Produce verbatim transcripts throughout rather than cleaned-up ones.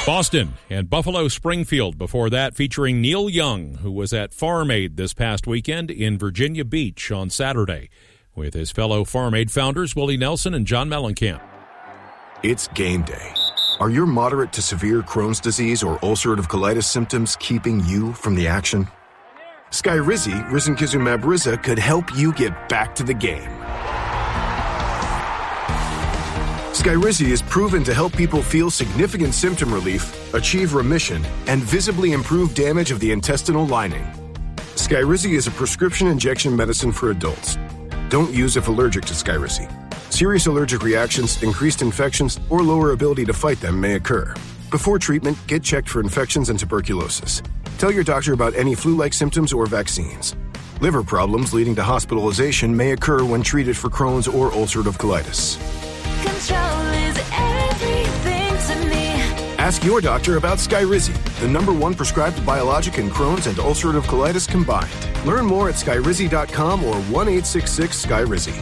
Boston and Buffalo Springfield before that, featuring Neil Young, who was at Farm Aid this past weekend in Virginia Beach on Saturday with his fellow Farm Aid founders Willie Nelson and John Mellencamp. It's game day. Are your moderate to severe Crohn's disease or ulcerative colitis symptoms keeping you from the action? Skyrizi, risankizumab Riza, could help you get back to the game. Skyrizi is proven to help people feel significant symptom relief, achieve remission, and visibly improve damage of the intestinal lining. Skyrizi is a prescription injection medicine for adults. Don't use if allergic to Skyrizi. Serious allergic reactions, increased infections, or lower ability to fight them may occur. Before treatment, get checked for infections and tuberculosis. Tell your doctor about any flu-like symptoms or vaccines. Liver problems leading to hospitalization may occur when treated for Crohn's or ulcerative colitis. Control is everything to me. Ask your doctor about Skyrizi, the number one prescribed biologic in Crohn's and ulcerative colitis combined. Learn more at skyrizi dot com or one eight six six Skyrizi.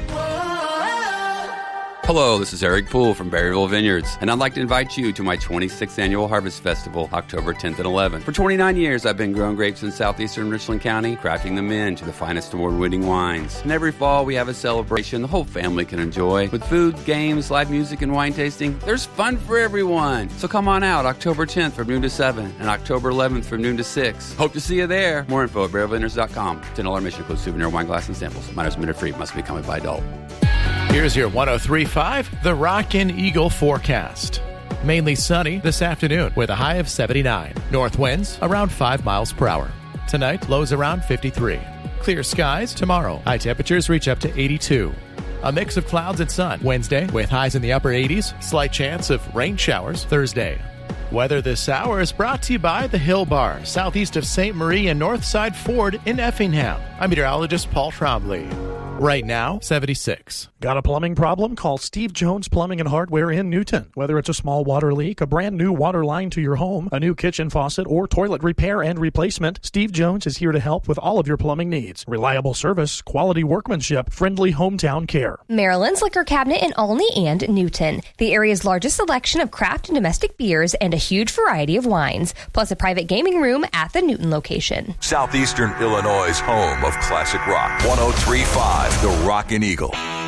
Hello, this is Eric Poole from Berryville Vineyards, and I'd like to invite you to my twenty-sixth Annual Harvest Festival, October tenth and eleventh. For twenty-nine years, I've been growing grapes in southeastern Richland County, crafting them into the finest award-winning wines. And every fall, we have a celebration the whole family can enjoy. With food, games, live music, and wine tasting, there's fun for everyone. So come on out October tenth from noon to seven and October eleventh from noon to six. Hope to see you there. More info at berryville vineyards dot com. ten dollars admission includes souvenir wine glass and samples. Minors minute free. Must be accompanied by adult. Here's your one oh three point five, the Rockin' Eagle forecast. Mainly sunny this afternoon with a high of seventy-nine. North winds around five miles per hour. Tonight, lows around fifty-three. Clear skies tomorrow. High temperatures reach up to eighty-two. A mix of clouds and sun Wednesday with highs in the upper eighties. Slight chance of rain showers Thursday. Weather this hour is brought to you by the Hill Bar, southeast of Saint Marie and Northside Ford in Effingham. I'm meteorologist Paul Trombley. Right now, seventy-six. Got a plumbing problem? Call Steve Jones Plumbing and Hardware in Newton. Whether it's a small water leak, a brand new water line to your home, a new kitchen faucet, or toilet repair and replacement, Steve Jones is here to help with all of your plumbing needs. Reliable service, quality workmanship, friendly hometown care. Maryland's Liquor Cabinet in Olney and Newton. The area's largest selection of craft and domestic beers and a huge variety of wines, plus a private gaming room at the Newton location. Southeastern Illinois' home of classic rock. one oh three point five, the Rockin' Eagle.